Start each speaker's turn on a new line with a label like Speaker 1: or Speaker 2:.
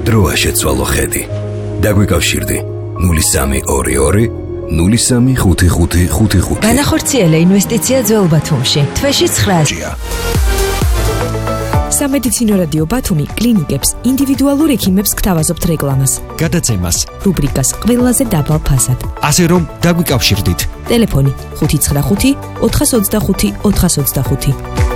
Speaker 1: დროა შეცვალო ხედი. დაგვიკავშირდი 0322 035555.
Speaker 2: განახორციელა ინვესტიცია ძველ ბათუმში. თვეში 9.
Speaker 3: სამედიცინო რადიო ბათუმი კლინიკებს, ინდივიდუალურ ექიმებს გთავაზობთ რეკლამას,
Speaker 4: გადაცემას,
Speaker 3: რუბრიკას ყველაზე დაბალ ფასად.
Speaker 4: ასე რომ დაგვიკავშირდით.
Speaker 3: ტელეფონი 595 425 425.